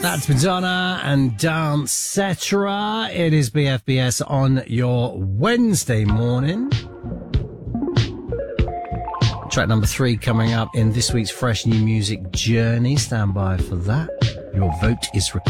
That's Madonna and Dance Cetera. It is BFBS on your Wednesday morning. Track number 3 coming up in this week's Fresh New Music Journey. Stand by for that. Your vote is recorded.